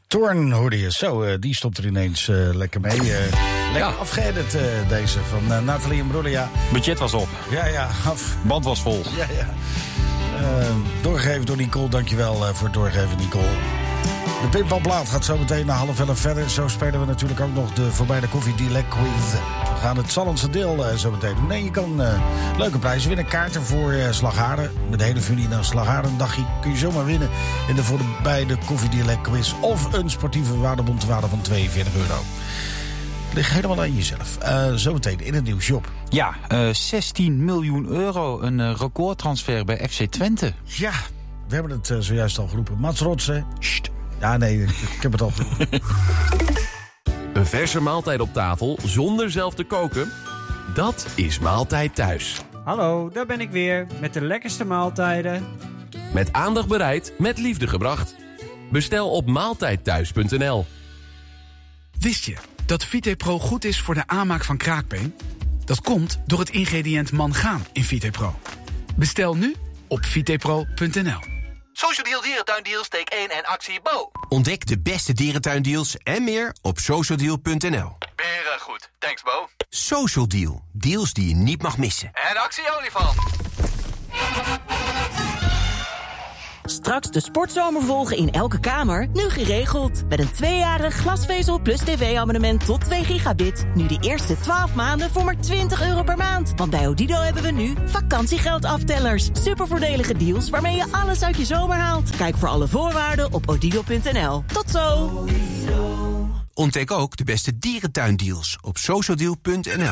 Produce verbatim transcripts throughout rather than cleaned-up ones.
Toorn hoorde je. Zo, uh, die stopt er ineens uh, lekker mee. Uh, lekker ja. afgeëdit uh, deze van uh, Nathalie Imbruglia. Budget was op. Ja, ja. Af. Band was vol. Ja, ja. Uh, doorgegeven door Nicole. Dankjewel uh, voor het doorgeven, Nicole. De Pinbalplaat gaat zo meteen naar half elf verder. Zo spelen we natuurlijk ook nog de voorbij de Koffie Dealer Quiz. We gaan het Zallandse deel uh, zo meteen doen. Nee, je kan uh, leuke prijzen winnen. Kaarten voor uh, Slagharen. Met de hele familie naar Slagharen. Een dagje kun je zomaar winnen. In de voorbij de Koffie Dealer Quiz. Of een sportieve waardebon te waarde van tweeënveertig euro. Ligt helemaal aan jezelf. Uh, zometeen in het nieuws, Job. Ja, uh, zestien miljoen euro. Een uh, recordtransfer bij F C Twente. Ja, we hebben het uh, zojuist al geroepen. Mats Rotsen. Sst. Ja, nee, ik heb het al geroepen. Een verse maaltijd op tafel zonder zelf te koken? Dat is Maaltijd Thuis. Hallo, daar ben ik weer. Met de lekkerste maaltijden. Met aandacht bereid, met liefde gebracht. Bestel op maaltijdthuis punt n l. Wist je dat VitePro goed is voor de aanmaak van kraakbeen? Dat komt door het ingrediënt mangaan in VitePro. Bestel nu op vitepro punt n l. Social Deal Dierentuindeals, steek één en actie Bo. Ontdek de beste dierentuindeals en meer op social deal punt n l. Beren goed, thanks Bo. Social Deal, deals die je niet mag missen. En actie Olifant. Straks de sportzomer volgen in elke kamer, nu geregeld. Met een tweejarig glasvezel plus tv-abonnement tot twee gigabit. Nu de eerste twaalf maanden voor maar twintig euro per maand. Want bij Odido hebben we nu vakantiegeldaftellers. Supervoordelige deals waarmee je alles uit je zomer haalt. Kijk voor alle voorwaarden op odido punt n l. Tot zo! Ontdek ook de beste dierentuindeals op social deal punt n l.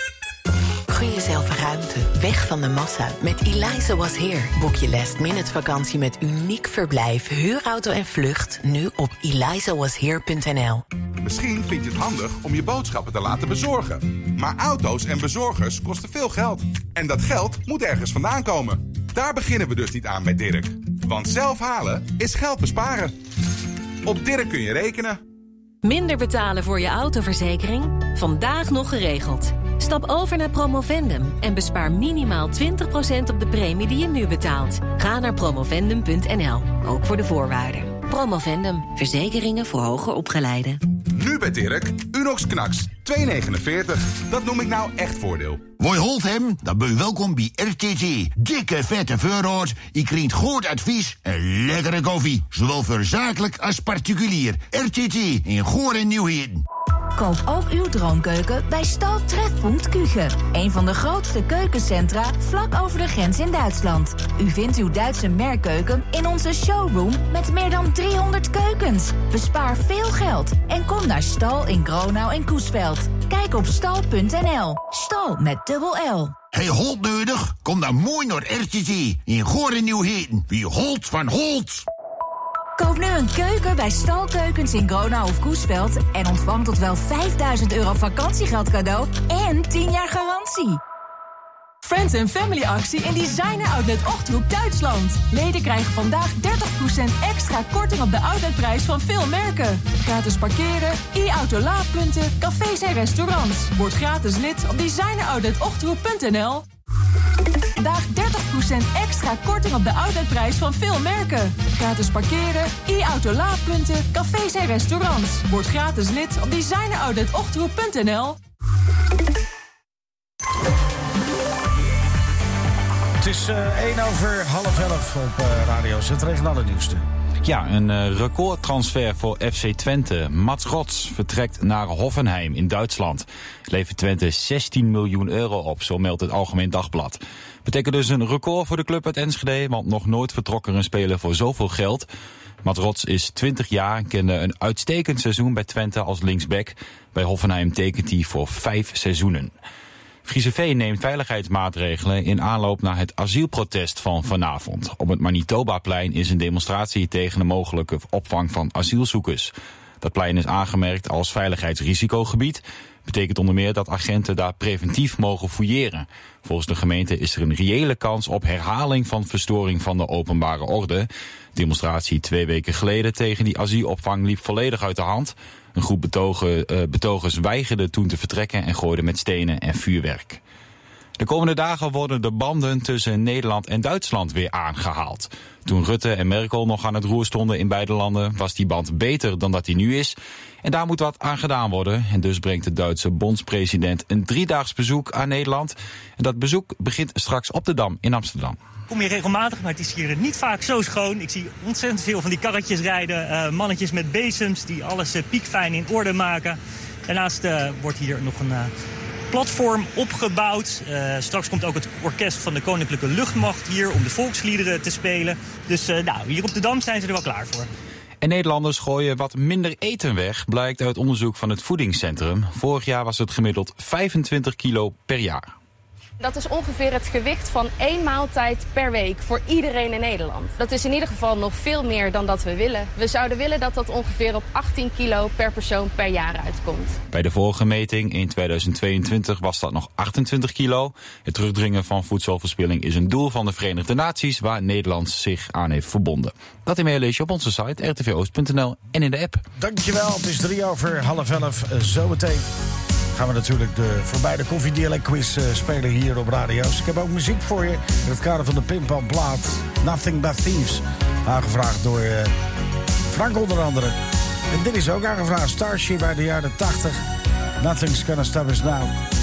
Gun jezelf ruimte, weg van de massa. Met Eliza Was Here boek je last minute vakantie met uniek verblijf, huurauto en vlucht. Nu op eliza was here punt n l. Misschien vind je het handig om je boodschappen te laten bezorgen. Maar auto's en bezorgers kosten veel geld. En dat geld moet ergens vandaan komen. Daar beginnen we dus niet aan bij Dirk. Want zelf halen is geld besparen. Op Dirk kun je rekenen. Minder betalen voor je autoverzekering? Vandaag nog geregeld. Stap over naar Promovendum en bespaar minimaal twintig procent op de premie die je nu betaalt. Ga naar promovendum punt n l, ook voor de voorwaarden. Promovendum, verzekeringen voor hoger opgeleiden. Nu bij Dirk, Unox Knaks, twee negenenveertig. Dat noem ik nou echt voordeel. Woi holt hem, dan ben je welkom bij R T T. Dikke vette voorraad, je krijgt goed advies en lekkere koffie. Zowel voor zakelijk als particulier. R T T in Goor en Nieuwheden. Koop ook uw droomkeuken bij Stal Trefpunt Küche. Een van de grootste keukencentra vlak over de grens in Duitsland. U vindt uw Duitse merkkeuken in onze showroom met meer dan driehonderd keukens. Bespaar veel geld en kom naar Stal in Gronau en Coesveld. Kijk op stal punt n l. Stal met dubbel L. Hey, Holt nodig? Kom dan mooi naar R T T in Goor en Nieuwheden. Wie Holt van Holt. Koop nu een keuken bij Stalkeukens in Gronau of Coesveld en ontvang tot wel vijfduizend euro vakantiegeld cadeau en tien jaar garantie. Friends and Family actie in Designer Outlet Ochterhoek Duitsland. Leden krijgen vandaag dertig procent extra korting op de outletprijs van veel merken. Gratis parkeren, e-auto laadpunten, cafés en restaurants. Word gratis lid op designer outlet ochterhoek punt n l. Vandaag dertig procent extra korting op de outletprijs van veel merken. Gratis parkeren, e-auto laadpunten, cafés en restaurants. Word gratis lid op designer outlet ochterhoek punt n l. Het is uh, één over half elf op uh, Radio Z, het regionale nieuws. Ja, een uh, recordtransfer voor F C Twente. Mats Rots vertrekt naar Hoffenheim in Duitsland. Levert Twente zestien miljoen euro op, zo meldt het Algemeen Dagblad. Betekent dus een record voor de club uit Enschede, want nog nooit vertrok er een speler voor zoveel geld. Mats Rots is twintig jaar en kende een uitstekend seizoen bij Twente als linksback. Bij Hoffenheim tekent hij voor vijf seizoenen. Friese V neemt veiligheidsmaatregelen in aanloop naar het asielprotest van vanavond. Op het Manitobaplein is een demonstratie tegen de mogelijke opvang van asielzoekers. Dat plein is aangemerkt als veiligheidsrisicogebied. Betekent onder meer dat agenten daar preventief mogen fouilleren. Volgens de gemeente is er een reële kans op herhaling van verstoring van de openbare orde. De demonstratie twee weken geleden tegen die asielopvang liep volledig uit de hand. Een groep betogen, uh, betogers weigerde toen te vertrekken en gooide met stenen en vuurwerk. De komende dagen worden de banden tussen Nederland en Duitsland weer aangehaald. Toen Rutte en Merkel nog aan het roer stonden in beide landen, was die band beter dan dat die nu is. En daar moet wat aan gedaan worden. En dus brengt de Duitse bondspresident een driedaags bezoek aan Nederland. En dat bezoek begint straks op de Dam in Amsterdam. Ik kom hier regelmatig, maar het is hier niet vaak zo schoon. Ik zie ontzettend veel van die karretjes rijden. Uh, mannetjes met bezems die alles uh, piekfijn in orde maken. Daarnaast uh, wordt hier nog een uh, platform opgebouwd. Uh, straks komt ook het orkest van de Koninklijke Luchtmacht hier om de volksliederen te spelen. Dus uh, nou, hier op de Dam zijn ze er wel klaar voor. En Nederlanders gooien wat minder eten weg, blijkt uit onderzoek van het Voedingscentrum. Vorig jaar was het gemiddeld vijfentwintig kilo per jaar. Dat is ongeveer het gewicht van één maaltijd per week voor iedereen in Nederland. Dat is in ieder geval nog veel meer dan dat we willen. We zouden willen dat dat ongeveer op achttien kilo per persoon per jaar uitkomt. Bij de vorige meting in tweeduizend tweeëntwintig was dat nog achtentwintig kilo. Het terugdringen van voedselverspilling is een doel van de Verenigde Naties waar Nederland zich aan heeft verbonden. Dat en meer lees je op onze site r t v oost punt n l en in de app. Dankjewel, het is drie over half elf. Zometeen gaan we natuurlijk de voorbij de koffiedealer quiz uh, spelen hier op radio's. Ik heb ook muziek voor je in het kader van de Pimpelplaat. Nothing But Thieves. Aangevraagd door uh, Frank onder andere. En dit is ook aangevraagd. Starship uit de jaren tachtig. Nothing's Gonna Stop Us Now.